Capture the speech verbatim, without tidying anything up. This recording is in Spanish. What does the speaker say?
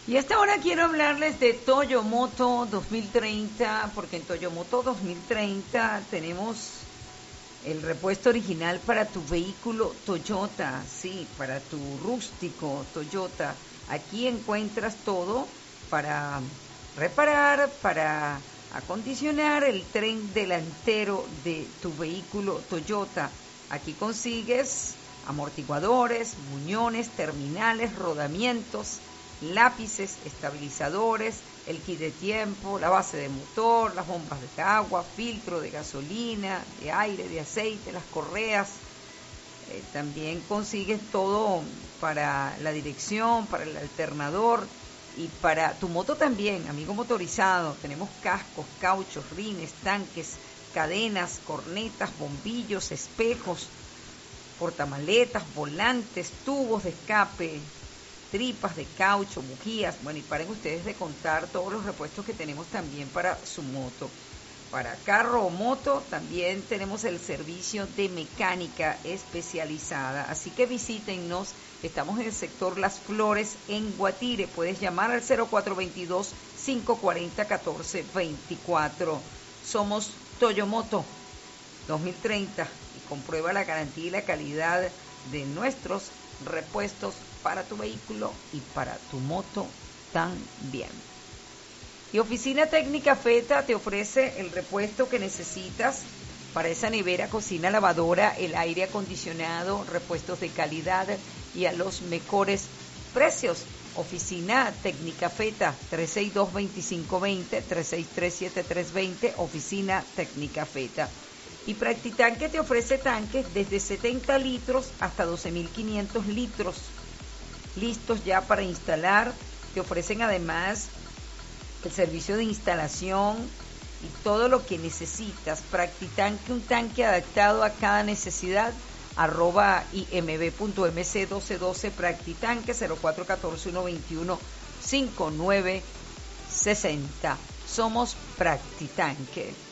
Y a esta hora quiero hablarles de Toyomoto dos mil treinta, porque en Toyomoto dos mil treinta tenemos el repuesto original para tu vehículo Toyota, sí, para tu rústico Toyota. Aquí encuentras todo para reparar, para acondicionar el tren delantero de tu vehículo Toyota. Aquí consigues amortiguadores, muñones, terminales, rodamientos, lápices, estabilizadores, el kit de tiempo, la base de motor, las bombas de agua, filtro de gasolina, de aire, de aceite, las correas. Eh, también consigues todo para la dirección, para el alternador y para tu moto también, amigo motorizado. Tenemos cascos, cauchos, rines, tanques, cadenas, cornetas, bombillos, espejos, portamaletas, volantes, tubos de escape, tripas de caucho, bujías. Bueno, y paren ustedes de contar todos los repuestos que tenemos también para su moto. Para carro o moto también tenemos el servicio de mecánica especializada. Así que visítennos, estamos en el sector Las Flores en Guatire. Puedes llamar al cero cuatro dos dos, cinco cuatro cero, uno cuatro dos cuatro. Somos Toyomoto dos mil treinta y comprueba la garantía y la calidad de nuestros repuestos para tu vehículo y para tu moto también. Y Oficina Técnica Feta te ofrece el repuesto que necesitas para esa nevera, cocina, lavadora, el aire acondicionado, repuestos de calidad y a los mejores precios. Oficina Técnica Feta, tres seis dos, dos cinco dos cero, tres seis tres, siete tres dos cero, Oficina Técnica Feta. Y Practitanque te ofrece tanques desde setenta litros hasta doce mil quinientos litros, listos ya para instalar. Te ofrecen además el servicio de instalación y todo lo que necesitas. Practitanque, un tanque adaptado a cada necesidad. Arroba imb punto mc uno dos uno dos, Practitanque, cero cuatro uno cuatro, uno dos uno, cinco nueve seis cero. Somos Practitanque.